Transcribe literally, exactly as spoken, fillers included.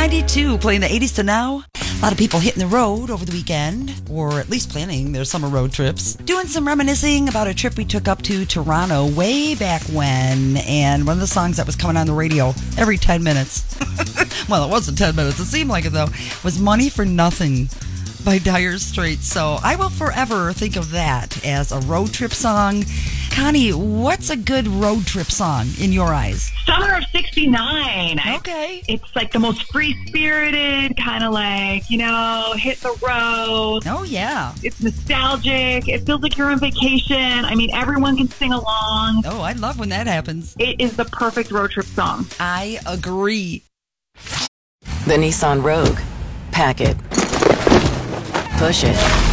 ninety-two, playing the eighties to now. A lot of people hitting the road over the weekend, or at least planning their summer road trips. Doing some reminiscing about a trip we took up to Toronto way back when, and one of the songs that was coming on the radio every ten minutes, well, it wasn't ten minutes, it seemed like it though, was Money for Nothing by Dire Straits. So I will forever think of that as a road trip song. Connie, what's a good road trip song in your eyes? Summer of sixty-nine. Okay. It's like the most free-spirited, kind of like, you know, hit the road. Oh, yeah. It's nostalgic. It feels like you're on vacation. I mean, everyone can sing along. Oh, I love when that happens. It is the perfect road trip song. I agree. The Nissan Rogue. Pack it. Push it.